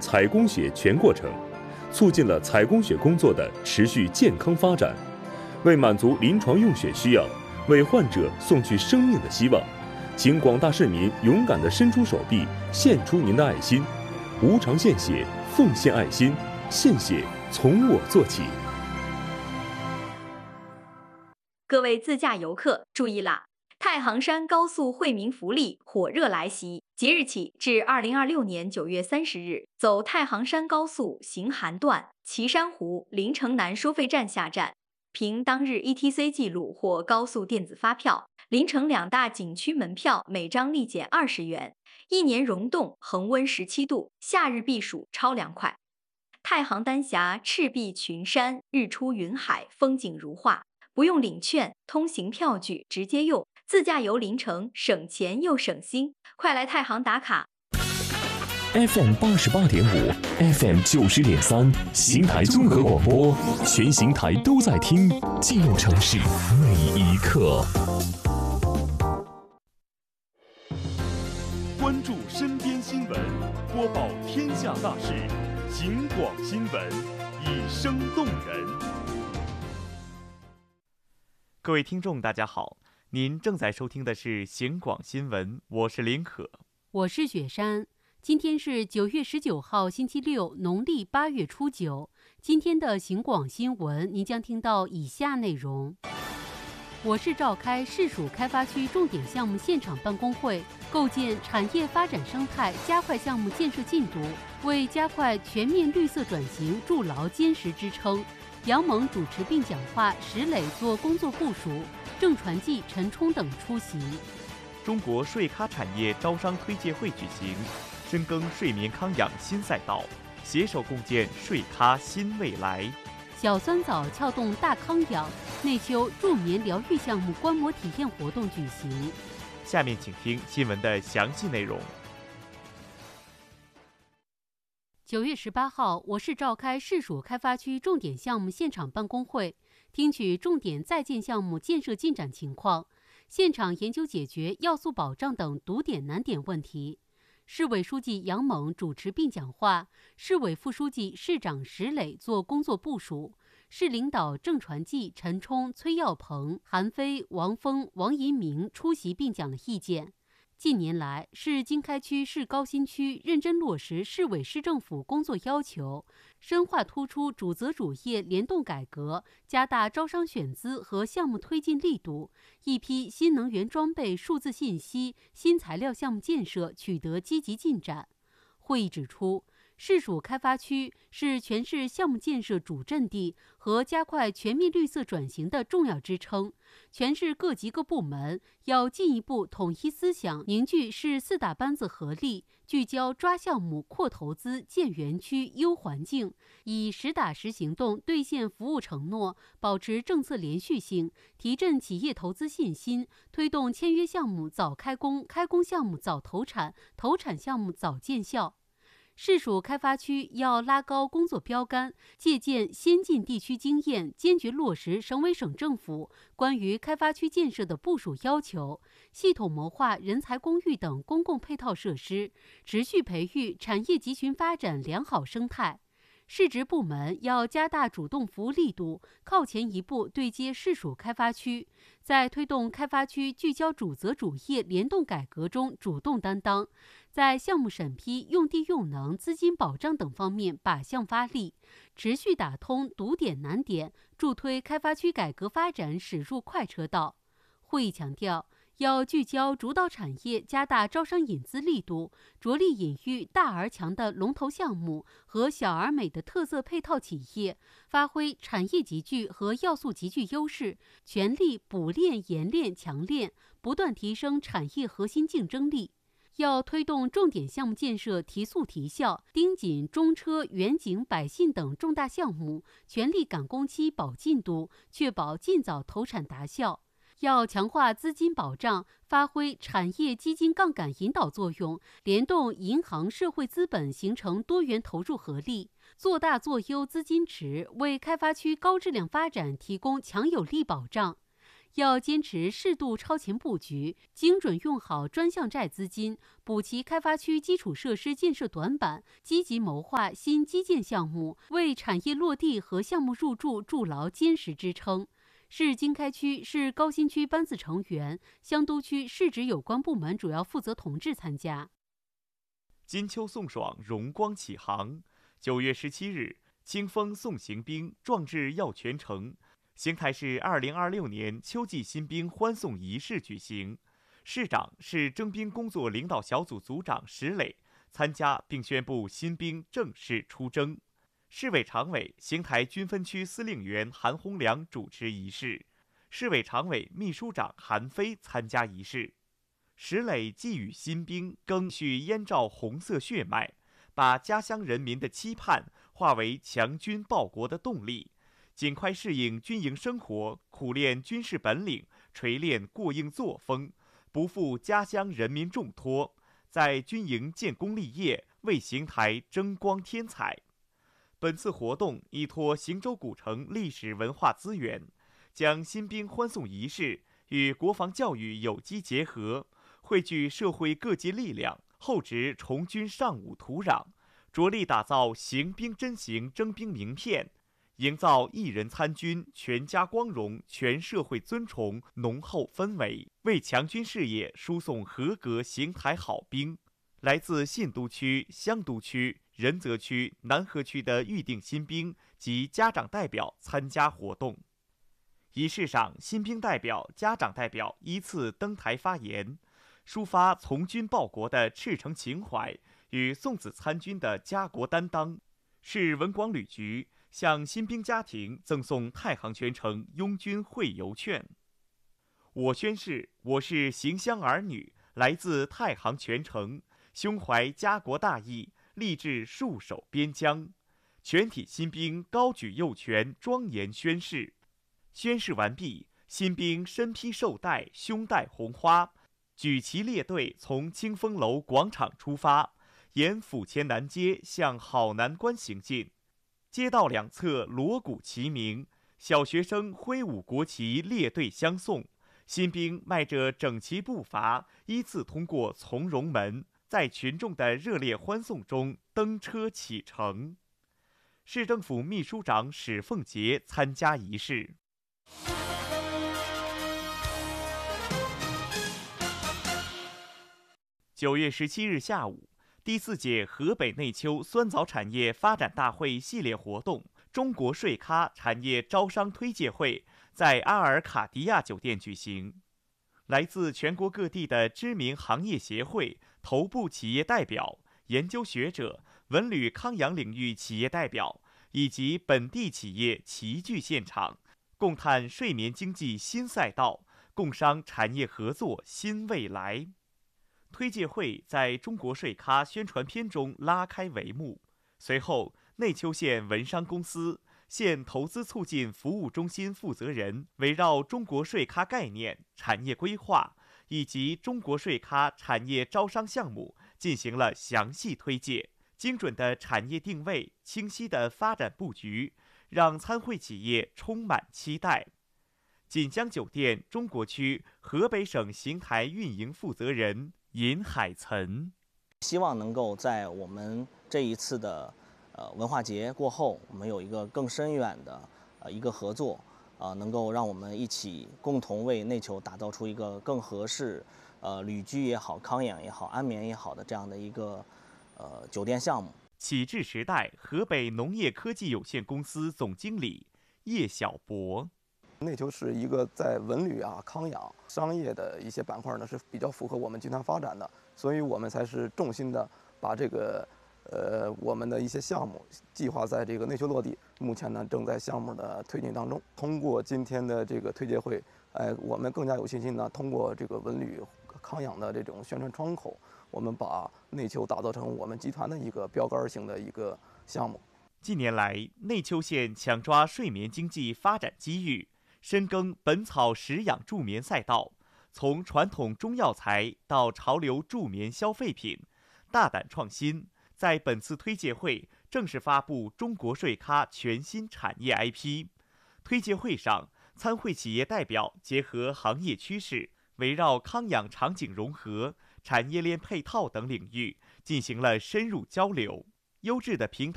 采供血全过程，促进了采供血工作的持续健康发展。为满足临床用血需要，为患者送去生命的希望，请广大市民勇敢地伸出手臂，献出您的爱心，无偿献血，奉献爱心，献血从我做起。 各位自驾游客注意啦！太行山高速惠民福利火热来袭，即日起至2026年9月30日，走太行山高速行韩段岐山湖临城南收费站下站，凭当日 ETC 记录或高速电子发票，临城2大景区门票每张立减20元，1年溶洞恒温17度，夏日避暑超凉快。太行丹霞赤壁群山，日出云海，风景如画。不用领券，通行票据直接用，自驾游临城省钱又省心，快来太行打卡。 FM 88.5 FM 90.3邢台综合广播，全邢台都在听，记录城市每一刻。 关注身边新闻，播报天下大事，警广新闻，以声动人。 各位听众大家好，您正在收听的是警广新闻，我是林可， 我是雪山。今天是9月19号星期六，农历8月初9。今天的警广新闻您将听到以下内容：我市召开市属开发区重点项目现场办公会，构建产业发展生态，加快项目建设进度，为加快全面绿色转型筑牢坚实支撑。杨猛主持并讲话，石磊做工作部署，郑传纪、陈冲等出席。 中国睡咖产业招商推介会举行，深耕睡眠康养新赛道，携手共建睡咖新未来。 小酸枣撬动大康养，内丘助眠疗愈项目观摩体验活动举行。 下面请听新闻的详细内容。 9月18号，我市召开市属开发区重点项目现场办公会，听取重点在建项目建设进展情况，现场研究解决要素保障等堵点难点问题。市委书记杨猛主持并讲话，市委副书记、市长石磊做工作部署，市领导郑传纪、陈冲、崔耀鹏、韩飞、王峰、王银明出席并讲了意见。近年来，市经开区、市高新区认真落实市委市政府工作要求，深化突出主责主业联动改革，加大招商选资和项目推进力度，一批新能源装备、数字信息、新材料项目建设取得积极进展。会议指出，市属开发区是全市项目建设主阵地和加快全面绿色转型的重要支撑。全市各级各部门要进一步统一思想，凝聚市4大班子合力，聚焦抓项目、扩投资、建园区、优环境，以实打实行动兑现服务承诺，保持政策连续性，提振企业投资信心，推动签约项目早开工、开工项目早投产、投产项目早见效。市属开发区要拉高工作标杆，借鉴先进地区经验，坚决落实省委省政府关于开发区建设的部署要求，系统谋划人才公寓等公共配套设施，持续培育产业集群发展良好生态。市直部门要加大主动服务力度，靠前一步对接市属开发区，在推动开发区聚焦主责主业联动改革中主动担当，在项目审批、用地用能、资金保障等方面靶向发力，持续打通堵点难点，助推开发区改革发展驶入快车道。会议强调，要聚焦主导产业，加大招商引资力度，着力引育大而强的龙头项目和小而美的特色配套企业，发挥产业集聚和要素集聚优势，全力补链、研链、强链，不断提升产业核心竞争力。要推动重点项目建设提速提效，盯紧中车、远景、百信等重大项目，全力赶工期、保进度，确保尽早投产达效。要强化资金保障，发挥产业基金杠杆引导作用，联动银行、社会资本，形成多元投入合力，做大做优资金池，为开发区高质量发展提供强有力保障。 要坚持适度超前布局，精准用好专项债资金，补齐开发区基础设施建设短板，积极谋划新基建项目，为产业落地和项目入驻筑牢坚实支撑。市经开区是高新区班子成员，香都区市直有关部门主要负责同志参加。 金秋送爽，荣光启航。9月17日，清风送行兵，壮志耀全城。邢台市2026年秋季新兵欢送仪式举行，市长是征兵工作领导小组组长石磊参加并宣布新兵正式出征。市委常委、邢台军分区司令员韩洪良主持仪式，市委常委、秘书长韩飞参加仪式。石磊寄语新兵赓续燕赵红色血脉，把家乡人民的期盼化为强军报国的动力，尽快适应军营生活，苦练军事本领，锤炼过硬作风，不负家乡人民重托，在军营建功立业，为邢台争光添彩。本次活动依托邢州古城历史文化资源，将新兵欢送仪式与国防教育有机结合，汇聚社会各界力量，厚植重军尚武土壤，着力打造行兵真行征兵名片，营造一人参军、全家光荣、全社会尊崇浓厚氛围，为强军事业输送合格邢台好兵。来自信都区、香都区、仁泽区、南河区的预定新兵及家长代表参加活动。仪式上，新兵代表、家长代表依次登台发言，抒发从军报国的赤诚情怀与送子参军的家国担当。市文广旅局向新兵家庭赠送太行泉城拥军会游券。我宣誓，我是邢乡儿女，来自太行泉城，胸怀家国大义，立志戍守边疆。全体新兵高举右拳，庄严宣誓。宣誓完毕，新兵身披绶带，胸戴红花，举旗列队从清风楼广场出发，沿府前南街向好南关行进。街道两侧锣鼓齐鸣，小学生挥舞国旗列队相送。新兵迈着整齐步伐，依次通过从容门，在群众的热烈欢送中登车启程。市政府秘书长史凤杰参加仪式。9月17日下午，第4届河北内丘酸枣产业发展大会系列活动中国税咖产业招商推介会在阿尔卡迪亚酒店举行。来自全国各地的知名行业协会、头部企业代表、研究学者、文旅康养领域企业代表以及本地企业齐聚现场，共探睡眠经济新赛道，共商产业合作新未来。推介会在中国税咖宣传片中拉开帷幕。随后，内丘县文商公司、县投资促进服务中心负责人围绕中国税咖概念、产业规划以及中国税咖产业招商项目进行了详细推介。精准的产业定位、清晰的发展布局，让参会企业充满期待。锦江酒店中国区河北省邢台运营负责人尹海岑， 希望能够在我们这一次的文化节过后，我们有一个更深远的一个合作，能够让我们一起共同为内丘打造出一个更合适旅居也好、康养也好、安眠也好的这样的一个酒店项目。 启智时代河北农业科技有限公司总经理叶小博。 内丘是一个在文旅康养商业的一些板块呢是比较符合我们集团发展的，所以我们才是重心的把这个我们的一些项目计划在这个内丘落地。目前呢正在项目的推进当中。通过今天的这个推介会，我们更加有信心呢，通过这个文旅康养的这种宣传窗口，我们把内丘打造成我们集团的一个标杆型的一个项目。 近年来，内丘县抢抓睡眠经济发展机遇，深耕本草食养助眠赛道，从传统中药材到潮流助眠消费品，大胆创新。在本次推介会正式发布中国税咖全新产业 IP。推介会上， 参会企业代表结合行业趋势，围绕康养场景融合、产业链配套等领域进行了深入交流。优质的平台